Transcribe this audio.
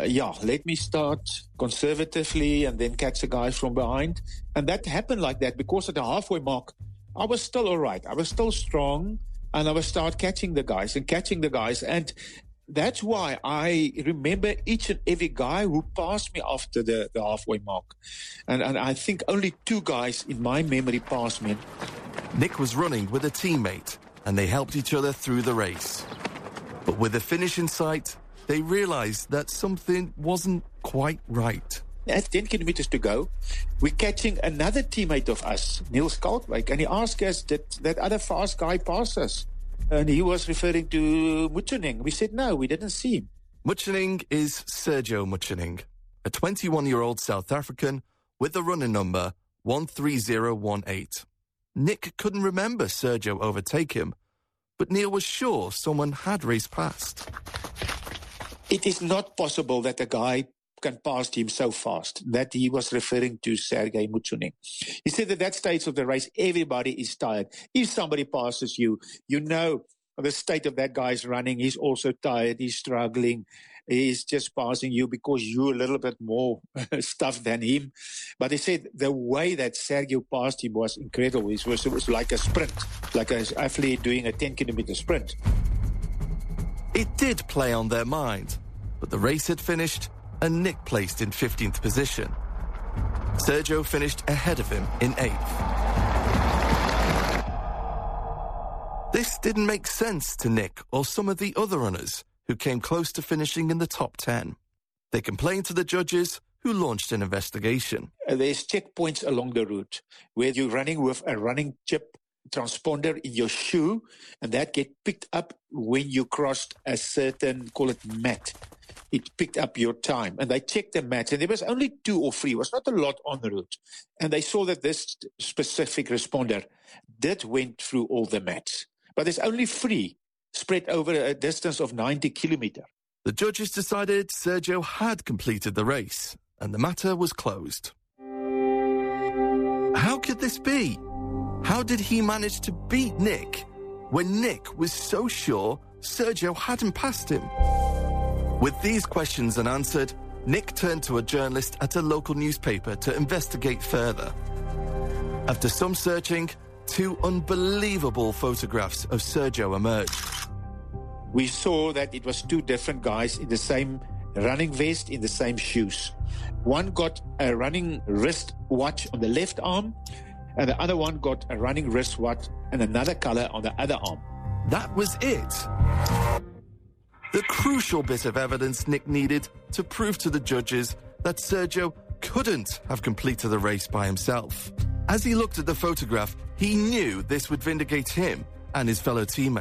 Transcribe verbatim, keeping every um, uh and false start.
yeah, let me start conservatively and then catch the guys from behind. And that happened like that because at the halfway mark, I was still all right. I was still strong, and I was start catching the guys and catching the guys. And that's why I remember each and every guy who passed me after the, the halfway mark. And, and I think only two guys in my memory passed me. Nick was running with a teammate, and they helped each other through the race. But with the finish in sight, they realised that something wasn't quite right. At ten kilometers to go, we're catching another teammate of us, Niels Kalkwijk, and he asked us, did that other fast guy pass us? And he was referring to Mutchening. We said, no, we didn't see him. Mutchening is Sergio Mutchening, a twenty-one-year-old South African with the running number one three zero one eight. Nick couldn't remember Sergio overtake him, but Neil was sure someone had raced past. It is not possible that a guy can pass him so fast, that he was referring to Sergei Mutchening. He said at that stage of the race, everybody is tired. If somebody passes you, you know the state of that guy's running. He's also tired. He's struggling. He's just passing you because you're a little bit more stuff than him. But he said the way that Sergio passed him was incredible. It was, it was like a sprint, like an athlete doing a ten-kilometer sprint. It did play on their mind, but the race had finished and Nick placed in fifteenth position. Sergio finished ahead of him in eighth. This didn't make sense to Nick or some of the other runners who came close to finishing in the top ten. They complained to the judges, who launched an investigation. There's checkpoints along the route where you're running with a running chip transponder in your shoe, and that get picked up when you crossed a certain, call it mat. It picked up your time, and they checked the mats, and there was only two or three. It was not a lot on the route. And they saw that this specific responder did went through all the mats. But there's only three spread over a distance of ninety kilometers. The judges decided Sergio had completed the race, and the matter was closed. How could this be? How did he manage to beat Nick when Nick was so sure Sergio hadn't passed him? With these questions unanswered, Nick turned to a journalist at a local newspaper to investigate further. After some searching, two unbelievable photographs of Sergio emerged. We saw that it was two different guys in the same running vest, in the same shoes. One got a running wrist watch on the left arm, and the other one got a running wrist watch and another color on the other arm. That was it. The crucial bit of evidence Nick needed to prove to the judges that Sergio couldn't have completed the race by himself. As he looked at the photograph, he knew this would vindicate him and his fellow teammates.